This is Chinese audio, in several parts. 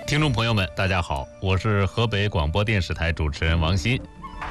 听众朋友们，大家好，我是河北广播电视台主持人王鑫。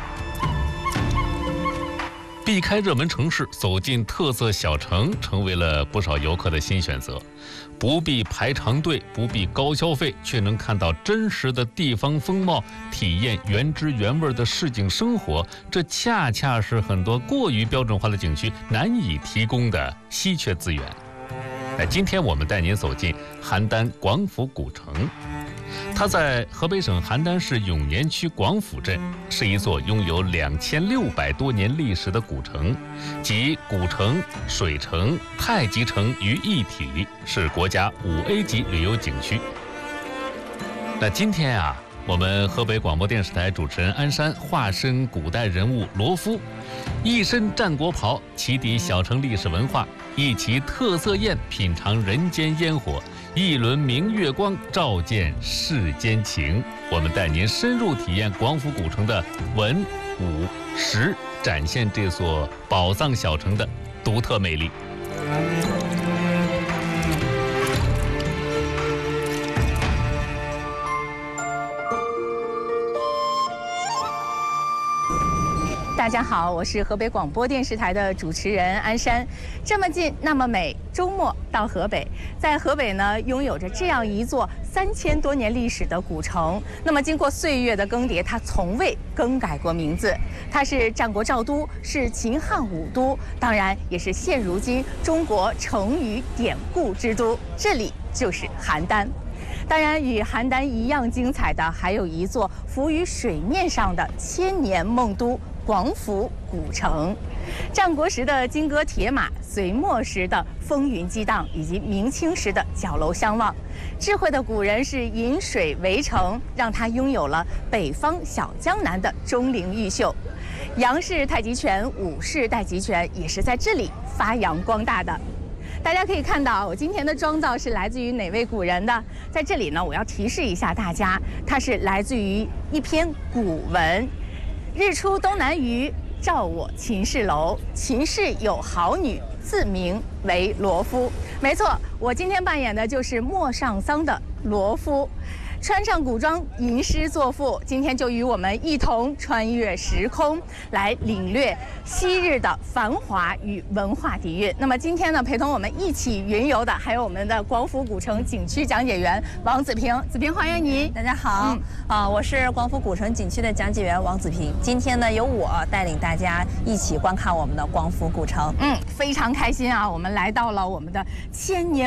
避开热门城市，走进特色小城，成为了不少游客的新选择。不必排长队，不必高消费，却能看到真实的地方风貌，体验原汁原味的市井生活。这恰恰是很多过于标准化的景区难以提供的稀缺资源。今天我们带您走进邯郸广府古城。它在河北省邯郸市永年区广府镇，是一座拥有2600多年历史的古城，集古城、水城、太极城于一体，是国家5A 级旅游景区。那今天我们河北广播电视台主持人鞍山化身古代人物罗敷，一身战国袍，启迪小城历史文化，一齐特色宴，品尝人间烟火，一轮明月光，照见世间情。我们带您深入体验广府古城的文、武、史，展现这座宝藏小城的独特魅力。 大家好，我是河北广播电视台的主持人鞍山。这么近，那么美，周末到河北，在河北呢，拥有着这样一座3000多年历史的古城。那么经过岁月的更迭，它从未更改过名字。它是战国赵都，是秦汉武都，当然也是现如今中国成语典故之都。这里就是邯郸。当然，与邯郸一样精彩的，还有一座浮于水面上的千年梦都广府古城。战国时的金戈铁马，隋末时的风云激荡，以及明清时的角楼相望。智慧的古人是引水为城，让它拥有了北方小江南的钟灵毓秀。杨氏太极拳、武氏太极拳也是在这里发扬光大的。大家可以看到，我今天的妆造是来自于哪位古人的？在这里呢，我要提示一下大家，它是来自于一篇古文：日出东南隅，照我秦氏楼。秦氏有好女，自名为罗敷。没错，我今天扮演的就是陌上桑的罗敷。穿上古装，吟诗作赋，今天就与我们一同穿越时空，来领略昔日的繁华与文化底蕴。那么今天呢，陪同我们一起云游的还有我们的广府古城景区讲解员王子平。子平，欢迎你。 大家好，我是广府古城景区的讲解员王子平。今天呢，由我带领大家一起观看我们的广府古城。 非常开心啊！我们来到了我们的千年